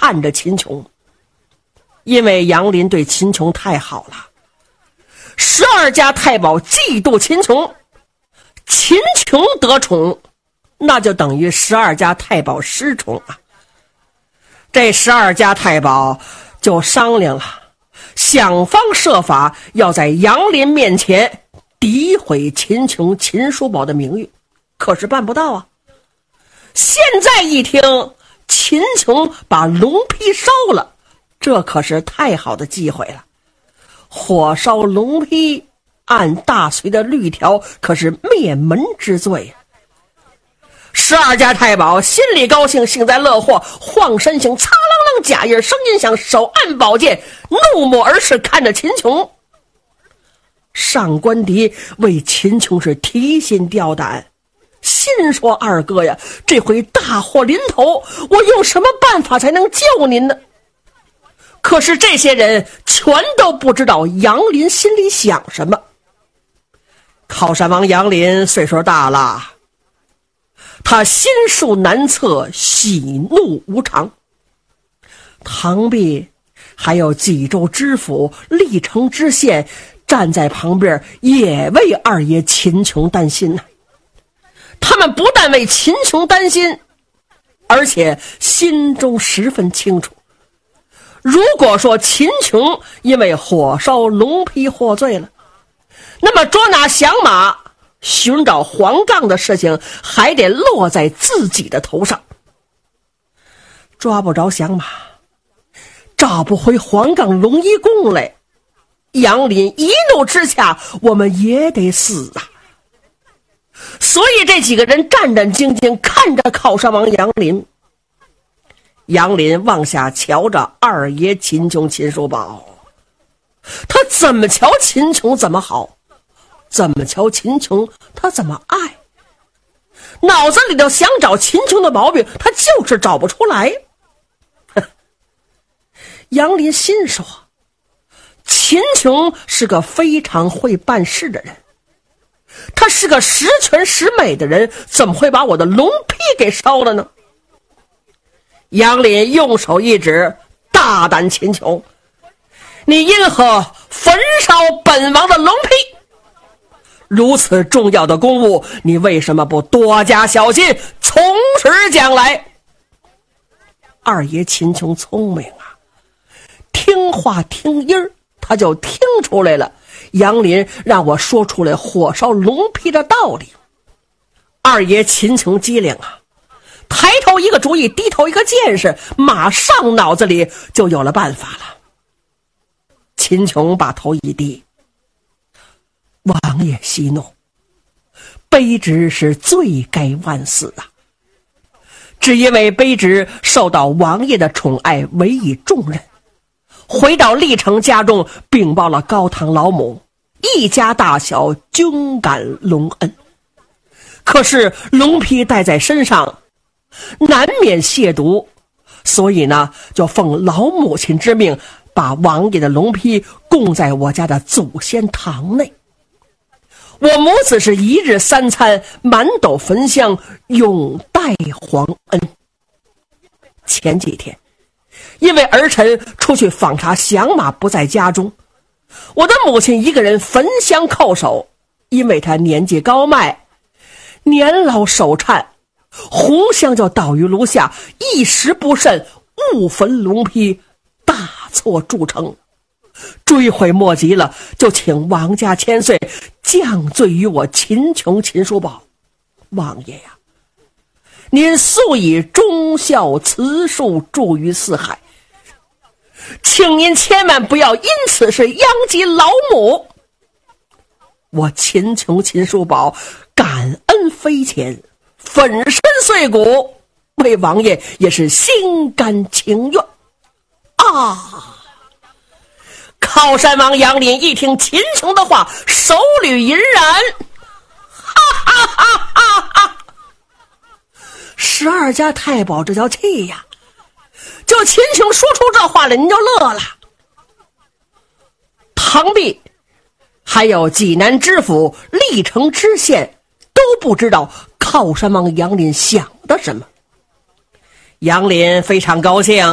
看着秦琼，因为杨林对秦琼太好了。12家太保嫉妒秦琼，秦琼得宠，那就等于12家太保失宠啊。这12家太保就商量了，想方设法要在杨林面前诋毁秦琼、秦叔宝的名誉，可是办不到啊。现在一听秦琼把龙坯烧了，这可是太好的机会了。火烧龙坯按大隋的律条可是灭门之罪啊。12家太保心里高兴，幸灾乐祸，晃身形，擦啷啷假印，声音响，手按宝剑，怒目而视，看着秦琼。上官迪为秦琼是提心吊胆，心说二哥呀，这回大祸临头，我用什么办法才能救您呢？可是这些人全都不知道杨林心里想什么。靠山王杨林岁数大了，他心术难测，喜怒无常。唐弼还有济州知府、历城知县站在旁边，也为二爷秦琼担心呢。他们不但为秦琼担心，而且心中十分清楚，如果说秦琼因为火烧龙坯获罪了，那么捉拿降马、寻找黄杠的事情还得落在自己的头上。抓不着降马，找不回黄杠龙一供来，杨林一怒之下，我们也得死啊！所以这几个人战战兢兢看着靠山王杨林。杨林往下瞧着二爷秦琼、秦叔宝，他怎么瞧秦琼怎么好，怎么瞧秦琼他怎么爱，脑子里头想找秦琼的毛病，他就是找不出来。杨林心说，秦琼是个非常会办事的人，他是个十全十美的人，怎么会把我的龙坯给烧了呢？杨林用手一指，大胆秦琼，你因何焚烧本王的龙坯？如此重要的公务，你为什么不多加小心，从实讲来？二爷秦琼聪明啊，听话听音儿，他就听出来了，杨林让我说出来火烧龙坯的道理。二爷秦琼机灵啊，抬头一个主意，低头一个见识，马上脑子里就有了办法了。秦琼把头一低，王爷息怒，卑职是罪该万死啊！只因为卑职受到王爷的宠爱，委以重任，回到历城家中，禀报了高堂老母，一家大小均感隆恩。可是龙坯带在身上，难免亵渎，所以呢，就奉老母亲之命，把王爷的龙坯供在我家的祖先堂内。我母子是一日三餐，满斗焚香，永待皇恩。前几天因为儿臣出去访查降马不在家中，我的母亲一个人焚香叩首，因为她年纪高迈，年老手颤，红香就倒于炉下，一时不慎误焚龙坯，大错铸成，追悔莫及了，就请王家千岁降罪于我秦琼、秦叔宝。王爷呀，您素以忠孝慈恕著于四海，请您千万不要因此是殃及老母。我秦琼、秦叔宝感恩非浅，粉身碎骨，为王爷也是心甘情愿啊！靠山王杨林一听秦琼的话，手捋银髯，哈哈哈哈哈！12家太保这叫气呀！就秦琼说出这话来，您就乐了。唐弼还有济南知府、历城知县都不知道靠山王杨林想的什么。杨林非常高兴，